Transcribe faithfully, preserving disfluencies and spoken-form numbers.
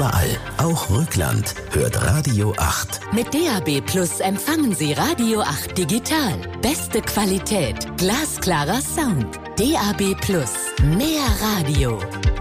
überall, auch Rückland, hört Radio acht. Mit D A B Plus empfangen Sie Radio acht digital. Beste Qualität, glasklarer Sound. D A B Plus, mehr Radio.